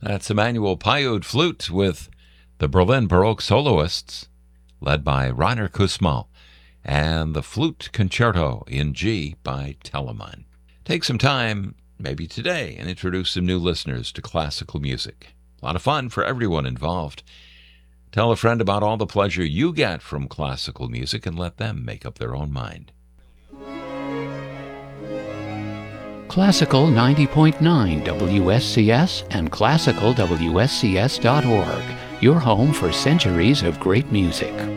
That's Emmanuel Payud flute with the Berlin Baroque Soloists, led by Rainer Kussmaul, and the Flute Concerto in G by Telemann. Take some time, maybe today, and introduce some new listeners to classical music. A lot of fun for everyone involved. Tell a friend about all the pleasure you get from classical music and let them make up their own mind. Classical 90.9 WSCS and classicalwscs.org, your home for centuries of great music.